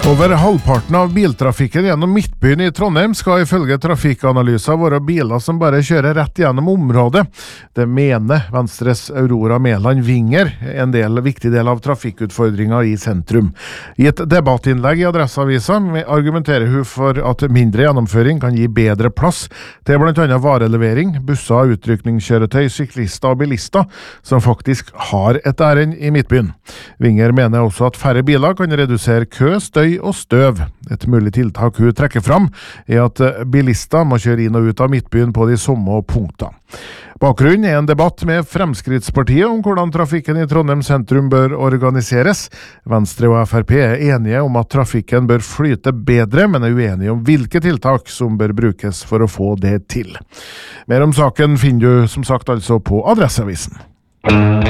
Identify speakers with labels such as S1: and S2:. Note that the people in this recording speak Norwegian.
S1: Over halvparten av biltrafikken gjennom Midtbyen i Trondheim skal ifølge trafikkanalyser være biler som bare kjører rett gjennom området. Det mener Venstres Aurora Mæland Winger, en viktig del av trafikkutfordringen i sentrum. I et debattinnlegg i Adresseavisen argumenterer hun for at mindre gjennomføring kan gi bedre plass til blant annet varelevering, busser, utrykningskjøretøy, syklister og bilister som faktisk har et ærend i Midtbyen. Winger mener også at færre biler kan redusere kø, støy og støv. Et mulig tiltak hun trekker fram er at bilister må kjøre inn og ut av Midtbyen på de samme punktene. Bakgrunnen er en debatt med Fremskrittspartiet om hvordan trafikken i Trondheim sentrum bør organiseres. Venstre og Frp er enige om at trafikken bør flyte bedre, men er uenige om hvilke tiltak som bør brukes for å få det til. Mer om saken finner du som sagt altså på Adresseavisen.